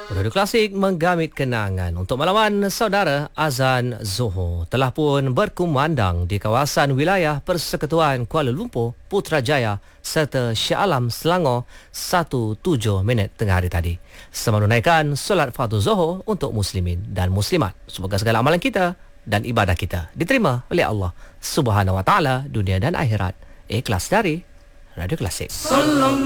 Radio Klasik menggamit kenangan. Untuk malaman saudara, azan Zuhur telah pun berkumandang di kawasan wilayah Persekutuan Kuala Lumpur, Putrajaya serta Shah Alam Selangor 17 minit tengah hari tadi. Sembang menunaikan solat fardu Zuhur untuk muslimin dan muslimat. Semoga segala amalan kita dan ibadah kita diterima oleh Allah Subhanahu Wa Taala dunia dan akhirat. Ikhlas dari Radio Klasik.